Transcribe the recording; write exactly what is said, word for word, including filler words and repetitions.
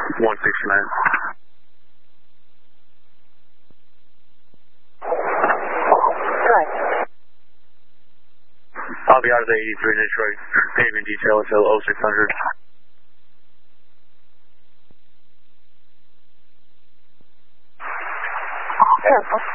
one sixty-nine. Right. I'll be out of the eighty-three in Detroit. Pavement detail until oh six hundred. Careful.